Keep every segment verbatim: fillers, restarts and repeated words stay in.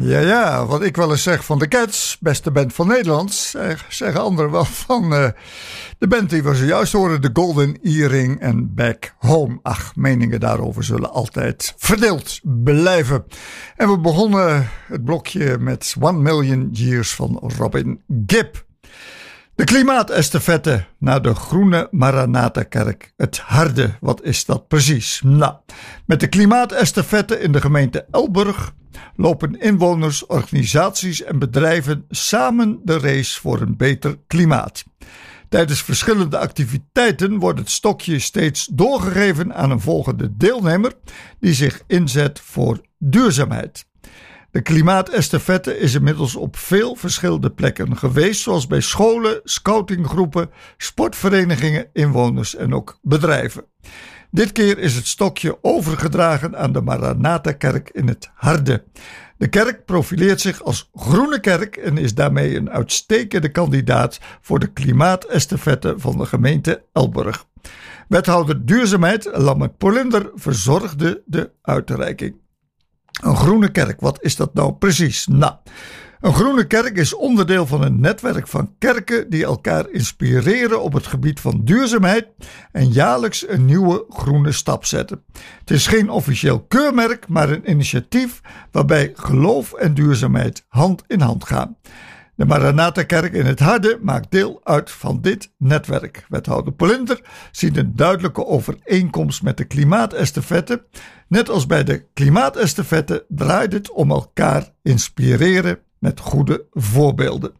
Ja, ja, wat ik wel eens zeg van de Cats, beste band van Nederland, zeggen anderen wel van uh, de band die we zojuist horen, de Golden Earring en Back Home. Ach, meningen daarover zullen altijd verdeeld blijven. En we begonnen het blokje met One Million Years van Robin Gibb. De klimaatestafette naar de Groene Maranatha-kerk. Het harde, wat is dat precies? Nou, met de klimaatestafette in de gemeente Elburg lopen inwoners, organisaties en bedrijven samen de race voor een beter klimaat. Tijdens verschillende activiteiten wordt het stokje steeds doorgegeven aan een volgende deelnemer die zich inzet voor duurzaamheid. De klimaatestafette is inmiddels op veel verschillende plekken geweest, zoals bij scholen, scoutinggroepen, sportverenigingen, inwoners en ook bedrijven. Dit keer is het stokje overgedragen aan de Maranatha-kerk in het Harde. De kerk profileert zich als groene kerk en is daarmee een uitstekende kandidaat voor de klimaatestafette van de gemeente Elburg. Wethouder Duurzaamheid Lambert Polinder verzorgde de uitreiking. Een groene kerk, wat is dat nou precies? Nou, een groene kerk is onderdeel van een netwerk van kerken die elkaar inspireren op het gebied van duurzaamheid en jaarlijks een nieuwe groene stap zetten. Het is geen officieel keurmerk, maar een initiatief waarbij geloof en duurzaamheid hand in hand gaan. De Maranatha-kerk in het Harde maakt deel uit van dit netwerk. Wethouder Polinder ziet een duidelijke overeenkomst met de klimaatestafette. Net als bij de klimaatestafette draait het om elkaar inspireren met goede voorbeelden.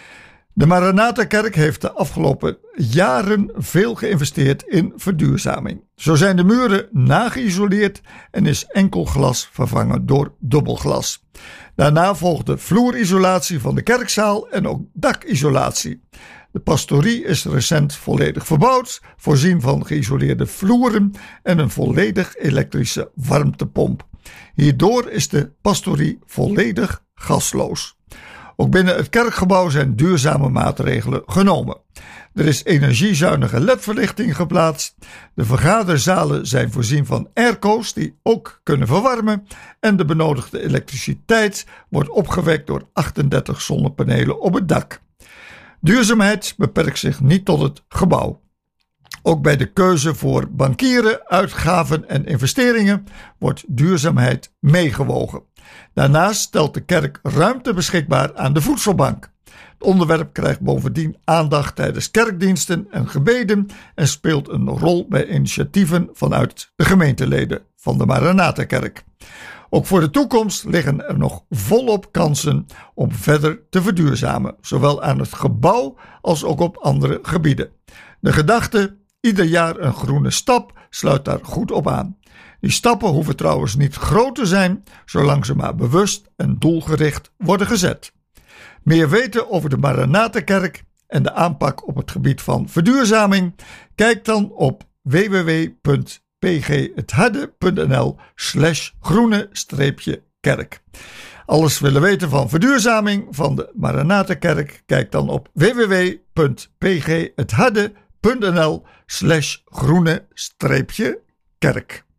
De Maranatha-kerk heeft de afgelopen jaren veel geïnvesteerd in verduurzaming. Zo zijn de muren nageïsoleerd en is enkel glas vervangen door dubbelglas. Daarna volgde vloerisolatie van de kerkzaal en ook dakisolatie. De pastorie is recent volledig verbouwd, voorzien van geïsoleerde vloeren en een volledig elektrische warmtepomp. Hierdoor is de pastorie volledig gasloos. Ook binnen het kerkgebouw zijn duurzame maatregelen genomen. Er is energiezuinige L E D-verlichting geplaatst. De vergaderzalen zijn voorzien van airco's die ook kunnen verwarmen. En de benodigde elektriciteit wordt opgewekt door achtendertig zonnepanelen op het dak. Duurzaamheid beperkt zich niet tot het gebouw. Ook bij de keuze voor bankieren, uitgaven en investeringen wordt duurzaamheid meegewogen. Daarnaast stelt de kerk ruimte beschikbaar aan de voedselbank. Het onderwerp krijgt bovendien aandacht tijdens kerkdiensten en gebeden en speelt een rol bij initiatieven vanuit de gemeenteleden van de Maranatha-kerk. Ook voor de toekomst liggen er nog volop kansen om verder te verduurzamen, zowel aan het gebouw als ook op andere gebieden. De gedachte, ieder jaar een groene stap, sluit daar goed op aan. Die stappen hoeven trouwens niet groot te zijn, zolang ze maar bewust en doelgericht worden gezet. Meer weten over de Maranatha-kerk en de aanpak op het gebied van verduurzaming? Kijk dan op w w w punt p g het harde punt n l slash groene streepje kerk. Alles willen weten van verduurzaming van de Maranatha-kerk? Kijk dan op w w w punt p g het harde punt n l slash groene streepje kerk.